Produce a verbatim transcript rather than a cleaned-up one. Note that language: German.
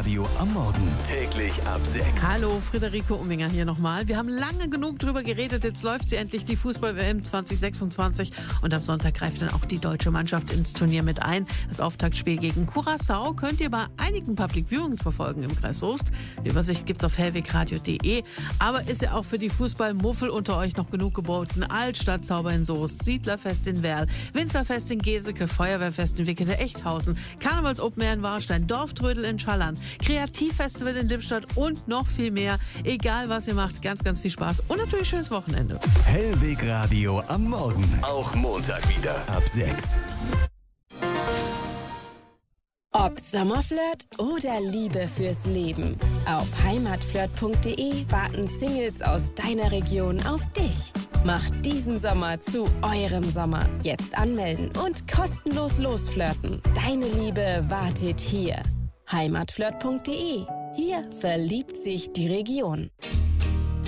Radio am Morgen. Täglich ab sechs. Hallo, Friederike Umminger hier nochmal. Wir haben lange genug drüber geredet. Jetzt läuft sie endlich, die Fußball-W M zwanzig sechsundzwanzig. Und am Sonntag greift dann auch die deutsche Mannschaft ins Turnier mit ein. Das Auftaktspiel gegen Curaçao könnt ihr bei einigen Public Viewings verfolgen im Kreis Soest. Die Übersicht gibt's auf hellwegradio punkt de. Aber ist ja auch für die Fußballmuffel unter euch noch genug geboten. Altstadtzauber in Soest, Siedlerfest in Werl, Winzerfest in Geseke, Feuerwehrfest in Wickede-Echthausen, Karnevals-Open Air in Warstein, Dorftrödel in Schallern, Kreativfestival in Lippstadt und noch viel mehr. Egal, was ihr macht, ganz, ganz viel Spaß und natürlich schönes Wochenende. Hellwegradio am Morgen. Auch Montag wieder ab sechs. Ob Sommerflirt oder Liebe fürs Leben. Auf heimatflirt punkt de warten Singles aus deiner Region auf dich. Macht diesen Sommer zu eurem Sommer. Jetzt anmelden und kostenlos losflirten. Deine Liebe wartet hier. heimatflirt punkt de. Hier verliebt sich die Region.